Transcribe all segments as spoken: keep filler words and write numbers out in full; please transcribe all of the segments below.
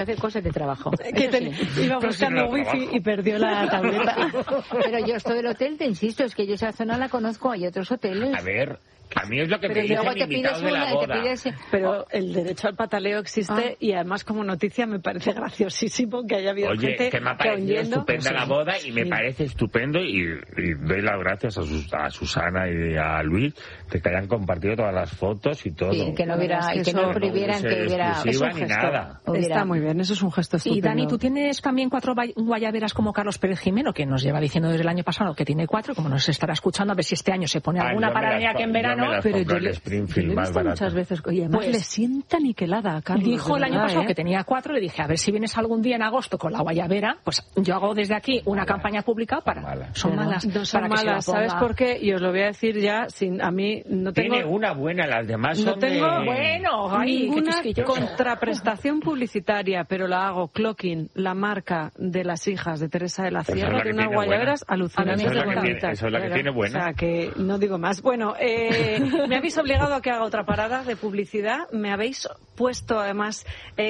hacer cosas de trabajo. Que te, sí. Iba buscando wifi y perdió la tableta. Pero yo esto del hotel, te insisto, es que yo esa zona la conozco, hay otros hoteles. A ver, a mí es lo que pero me dicen luego te invitados pides de la una, boda. te pides... Pero el derecho al pataleo existe, ah. y además como noticia me parece graciosísimo que haya habido Oyendo, gente que me ha parecido oyendo, estupenda sí, la boda y me sí. parece estupendo y, y doy las gracias a, Sus, a Susana y a Luis de que hayan compartido todas las fotos y todo. Sí, que no hubiera, es que y que eso, no prohibieran no que hubiera exclusiva es un ni gesto. nada. Hubiera... Está muy bien, eso es un gesto estupendo. Y Dani, tú tienes también cuatro guayaberas como Carlos Pérez Jimeno, que nos lleva diciendo desde el año pasado que tiene cuatro, como nos estará escuchando, a ver si este año se pone Ah, alguna para venir aquí en verano. Pero yo le, yo le he visto muchas veces, y además pues, le sienta niquelada a Carlos. Dijo el verdad, año pasado ¿eh? que tenía cuatro, le dije, a ver si vienes algún día en agosto con la guayabera, pues yo hago desde aquí una Mala. campaña pública para... Mala. Son Pero malas. No son para que malas, se la ponga... ¿sabes por qué? Y os lo voy a decir ya, sin a mí no tengo... Tiene una buena, las demás no son tengo, de... Bueno, ay, ninguna qué contraprestación publicitaria, pero la hago Clocking, la marca de las hijas de Teresa de la Pues Sierra, es la de que unas tiene guayaberas buena. alucinantes Eso es de la que tiene- bonitas. eso es la que tiene buena. O sea, que no digo más. Bueno, eh, me habéis obligado a que haga otra parada de publicidad, me habéis puesto además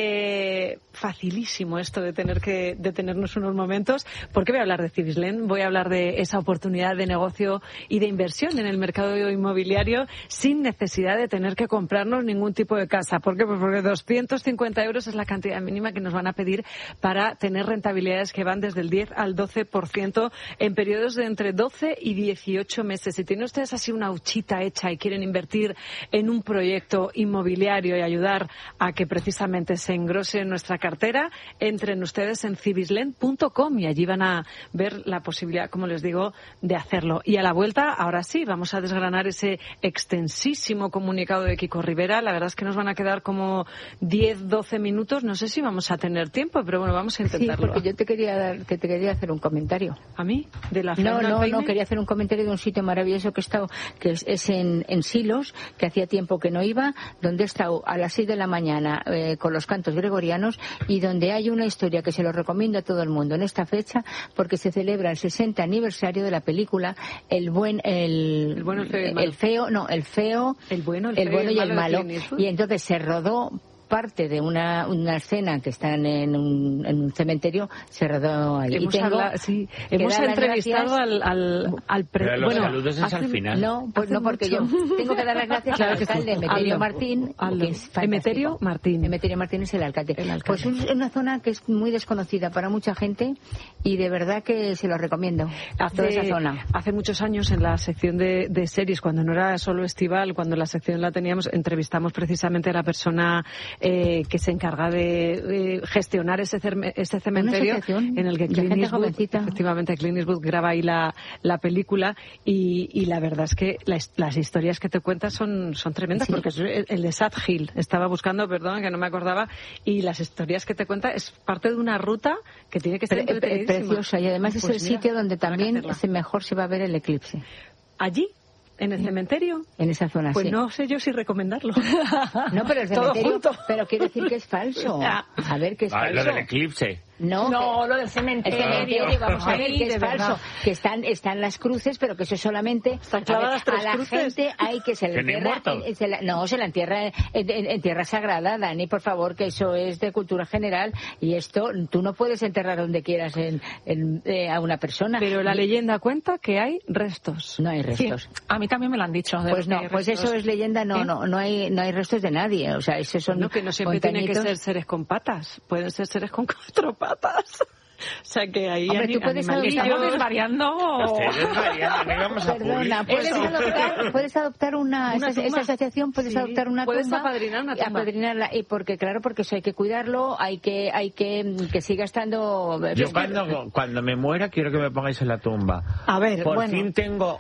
eh, facilísimo esto de tener que detenernos unos momentos, porque voy a hablar de Cibislen, voy a hablar de esa oportunidad de negocio y de inversión en el mercado inmobiliario sin necesidad de tener que comprarnos ningún tipo de casa. ¿Por qué? Pues porque doscientos cincuenta euros es la cantidad mínima que nos van a pedir para tener rentabilidades que van desde el diez al doce por ciento en periodos de entre doce y dieciocho meses. Si tienen ustedes así una huchita hecha y quieren invertir en un proyecto inmobiliario y ayudar a que precisamente se engrose nuestra cartera, entren ustedes en cibislen punto com y allí van a ver la posibilidad, como les digo, de hacerlo. Y a la vuelta, ahora sí, vamos a desgranar ese extensísimo comunicado de Kiko Rivera. La verdad es que nos van a quedar como diez, doce minutos. No sé si vamos a tener tiempo, pero bueno, vamos a intentarlo. Sí, porque yo te quería dar, que te quería hacer un comentario. ¿A mí? ¿De la No, Fernanda no, Peine? no, quería hacer un comentario de un sitio maravilloso que he estado, que es, es en, en Silos, que hacía tiempo que no iba, donde he estado a las seis de la mañana eh, con los cantos gregorianos y donde hay una historia que se lo recomiendo a todo el mundo en esta fecha, porque se celebra el sesenta aniversario de la película El buen, el, El bueno, el feo y el malo. el feo, no, el feo, El bueno, el el feo bueno y el malo, de Clint Eastwood. y entonces se rodó parte de una, una escena que están en un, en un cementerio, se rodó ahí. Hemos, y tengo habla- sí, que hemos dar las entrevistado gracias- al, al, al pre- Pero los bueno, saludos es hace- al final. No, pues Hace no, porque mucho. yo tengo que dar las gracias Claro al que sí. alcalde Emeterio Hazlo. Martín, Hazlo. que es fantástico. Emeterio Martín. Emeterio Martín es el alcalde. El alcalde. Pues es una zona que es muy desconocida para mucha gente y de verdad que se lo recomiendo. Toda esa zona. Hace muchos años en la sección de, de series, cuando no era solo estival, cuando la sección la teníamos, entrevistamos precisamente a la persona eh, que se encarga de eh, gestionar ese, cerme- ese cementerio asociación en el que de Clint gente Eastwood, jovencita. efectivamente Clint Eastwood graba ahí la, la película y, y la verdad es que las, las historias que te cuentas son, son tremendas, Sí. porque es el, el de Sad Hill, estaba buscando, perdón, que no me acordaba, y las historias que te cuenta es parte de una ruta que tiene que ser Pre- pre- entretenidísima. preciosa y además Pues es el mira, sitio donde habrá que también hacerla. se mejor se va a ver el eclipse. ¿Allí? ¿En el cementerio? En esa zona, Pues sí. no sé yo si recomendarlo. No, pero el Todo cementerio, junto. pero quiere decir que es falso. Ya. A ver, que es Ah, lo falso. del eclipse. No, No, que- lo del el cementerio. cementerio, vamos a ver, Ay, que es de falso, verdad. que están están las cruces, pero que eso solamente Están a, clavadas ver, tres a la cruces. gente hay que se la ¿Que no hay entierra, muertos? en- se la- no, se la entierra en, en- en tierra sagrada, Dani, por favor, que eso es de cultura general y esto tú no puedes enterrar donde quieras en, en, eh, a una persona. Pero la leyenda cuenta que hay restos. No hay Sí, restos. a mí también me lo han dicho. de Pues que no, hay pues restos. eso es leyenda, no, ¿Sí? no, no hay, no hay restos de nadie, o sea, esos son No, que no siempre tienen que montañitos. ser seres con patas. Pueden ser seres con cuatro patas. O sea que ahí Hombre, ani- tú puedes animalillos. Estamos desvariando. Ustedes varían, no íbamos a Perdona, publicar. puedes adoptar, puedes adoptar una, Una esa, tumba. esa asociación, puedes Sí, adoptar una puedes tumba. apadrinar una y tumba. apadrinarla, y porque claro, porque eso hay que cuidarlo, hay que, hay que, que siga estando. Yo es que- cuando, cuando me muera quiero que me pongáis en la tumba. A ver, Por bueno, fin tengo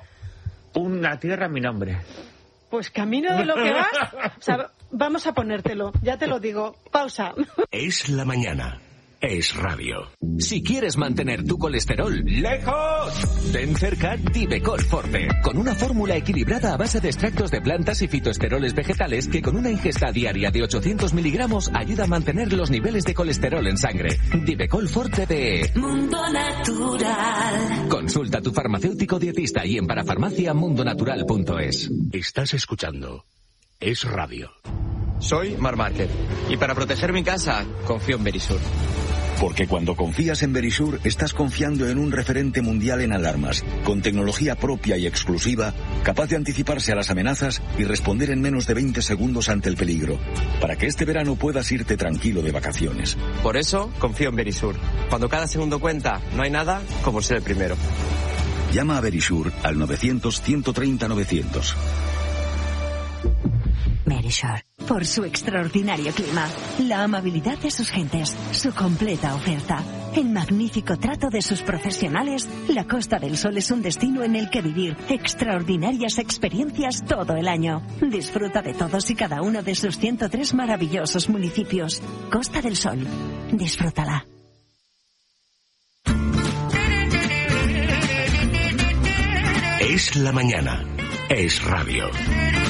una tierra a mi nombre. pues camino de lo que vas, o sea, vamos a ponértelo, ya te lo digo. Pausa. Es la mañana. Es radio. Si quieres mantener tu colesterol ¡Lejos! ten cerca Divecol Forte, con una fórmula equilibrada a base de extractos de plantas y fitoesteroles vegetales que con una ingesta diaria de ochocientos miligramos ayuda a mantener los niveles de colesterol en sangre. Divecol Forte de Mundo Natural. Consulta a tu farmacéutico dietista y en parafarmacia mundonatural punto es. Estás escuchando Es Radio. soy Mar Márquez. Y para proteger mi casa, confío en Verisur. Porque cuando confías en Verisur, estás confiando en un referente mundial en alarmas, con tecnología propia y exclusiva, capaz de anticiparse a las amenazas y responder en menos de veinte segundos ante el peligro, para que este verano puedas irte tranquilo de vacaciones. Por eso, confío en Verisur. Cuando cada segundo cuenta, no hay nada como ser el primero. Llama a Verisur al novecientos, ciento treinta, novecientos. Verisur, por su extraordinario clima, la amabilidad de sus gentes, su completa oferta, el magnífico trato de sus profesionales, la Costa del Sol es un destino en el que vivir extraordinarias experiencias todo el año. Disfruta de todos y cada uno de sus ciento tres maravillosos municipios. Costa del Sol, disfrútala. Es la mañana. Es radio.